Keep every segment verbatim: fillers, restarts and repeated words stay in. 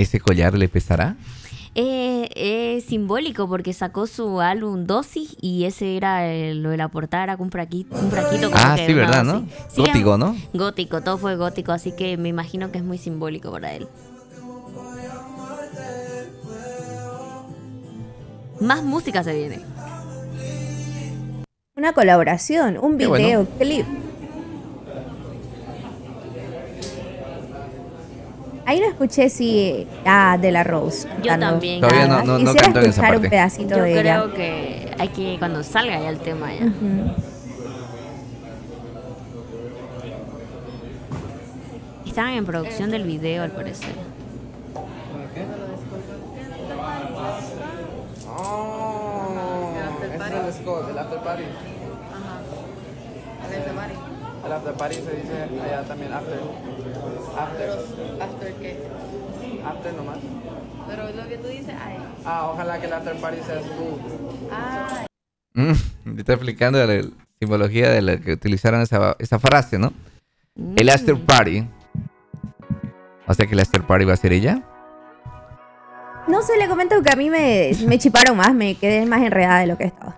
¿Ese collar le pesará? Eh, es simbólico porque sacó su álbum Dosis y ese era el- lo de la portada, era un fraquito, un fraquito como Ah, que sí, una ¿verdad, dosis. no? Sí, Gótico, es- ¿no? Gótico, todo fue gótico, así que me imagino que es muy simbólico para él. Más música se viene. Una colaboración, un Qué bueno. videoclip. Ahí no escuché si ah, de la Rose. Yo cantando también. Todavía nada. no- no- no Quisiera cantó en esa escuchar parte. un pedacito Yo de ella. creo que hay que cuando salga ya el tema ya. Ujú. Estaban en producción del video al parecer. Oh, ese es el Scott, el after party. El after party se dice allá también after. After. ¿After qué? After nomás. Pero lo que tú dices, ay. Ah, ojalá que el after party sea tú. Ah, Mm, te está explicando la simbología de la que utilizaron esa, esa frase, ¿no? El after party. O sea que el after party va a ser ella. No sé, le comento que a mí me, me chiparon más, me quedé más enredada de lo que estaba.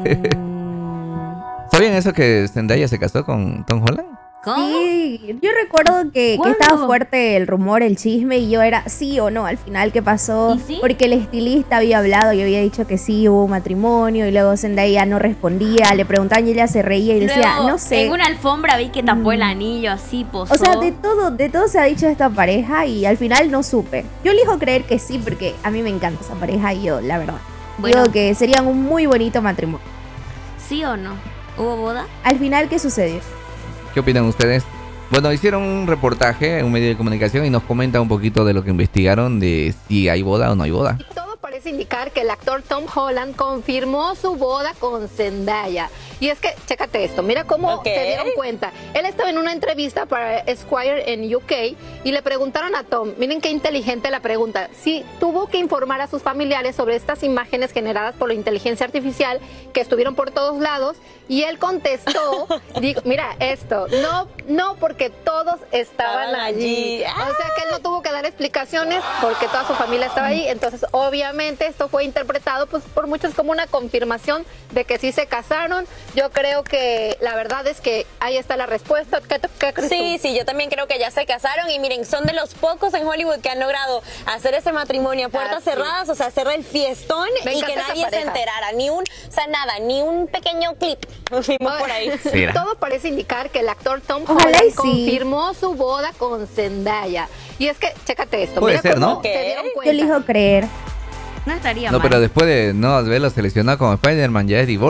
Mm, ¿Sabían eso que Zendaya se casó con Tom Holland? ¿Cómo? Sí, yo recuerdo que, que ¿Cuándo? estaba fuerte el rumor, el chisme, y yo era sí o no al final qué pasó. ¿Y sí? Porque el estilista había hablado y había dicho que sí, hubo matrimonio, y luego Zendaya no respondía, le preguntaban y ella se reía y decía, Luego, no sé. En una alfombra vi que tapó el Mm. anillo así, posó. O sea, de todo, de todo se ha dicho de esta pareja y al final no supe. Yo elijo creer que sí porque a mí me encanta esa pareja y yo, la verdad, Bueno. digo que serían un muy bonito matrimonio. ¿Sí o no? ¿Hubo boda? Al final, ¿qué sucedió? ¿Qué opinan ustedes? Bueno, hicieron un reportaje en un medio de comunicación y nos comenta un poquito de lo que investigaron de si hay boda o no hay boda. Todo parece indicar que el actor Tom Holland confirmó su boda con Zendaya. Y es que, chécate esto, mira cómo Ok. se dieron cuenta. Él estaba en una entrevista para Esquire en U K y le preguntaron a Tom, miren qué inteligente la pregunta, si tuvo que informar a sus familiares sobre estas imágenes generadas por la inteligencia artificial que estuvieron por todos lados. Y él contestó, digo, mira esto, no, no porque todos estaban Estaban allí. allí. O sea que él no tuvo que dar explicaciones porque toda su familia estaba ahí. Entonces, obviamente, esto fue interpretado pues, por muchos como una confirmación de que sí se casaron. Yo creo que la verdad es que ahí está la respuesta. ¿Qué, qué crees sí, tú? sí, yo también creo que ya se casaron y miren, son de los pocos en Hollywood que han logrado hacer ese matrimonio a puertas Ah, sí. cerradas, o sea, hacer el fiestón Me y encanta que esa nadie se pareja. enterara, ni un, o sea, nada, ni un pequeño clip vimos por ahí. Mira. Todo parece indicar que el actor Tom Ojalá Holland y sí. confirmó su boda con Zendaya. Y es que, chécate esto. Puede mira ser, cómo ¿no? se dieron Ok. Yo cuenta. elijo creer. No estaría No, mal. pero después de no haberlo seleccionado como Spider-Man ya es divorcio.